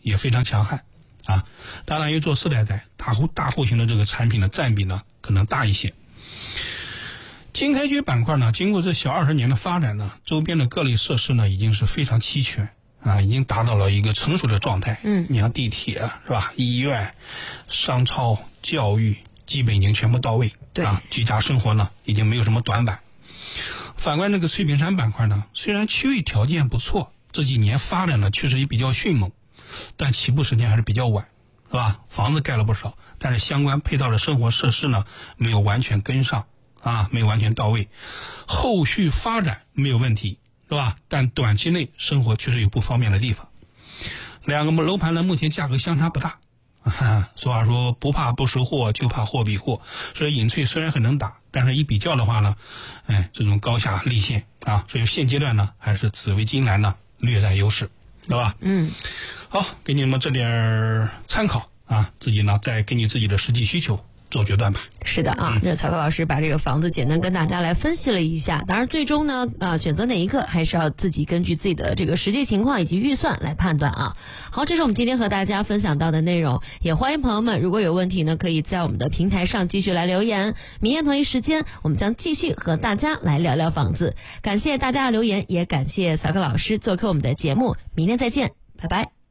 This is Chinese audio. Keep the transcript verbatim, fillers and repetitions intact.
也非常强悍啊。大单于做四代仔，大户大户型的这个产品的占比呢可能大一些。经开区板块呢，经过这小二十年的发展呢，周边的各类设施呢已经是非常齐全啊，已经达到了一个成熟的状态。 嗯， 你像地铁是吧，医院、商超、教育，基本已经全部到位。 对啊，居家生活呢已经没有什么短板。反观这个翠屏山板块呢，虽然区域条件不错，这几年发展呢确实也比较迅猛，但起步时间还是比较晚，是吧？房子盖了不少，但是相关配套的生活设施呢没有完全跟上啊，没有完全到位。后续发展没有问题，是吧？但短期内生活确实有不方便的地方。两个楼盘呢目前价格相差不大。啊，俗话说不怕不识货，就怕货比货。所以引翠虽然很能打，但是一比较的话呢，哎，这种高下立现啊。所以现阶段呢，还是紫薇金兰呢略占优势，对吧？ 嗯， 好，给你们这点参考啊，自己呢再根据自己的实际需求做决断吧。 是的啊，这曹克老师把这个房子简单跟大家来分析了一下，当然最终呢，啊选择哪一个还是要自己根据自己的这个实际情况以及预算来判断啊。好，这是我们今天和大家分享到的内容，也欢迎朋友们如果有问题呢，可以在我们的平台上继续来留言。明天同一时间，我们将继续和大家来聊聊房子。感谢大家的留言，也感谢曹克老师做客我们的节目，明天再见，拜拜。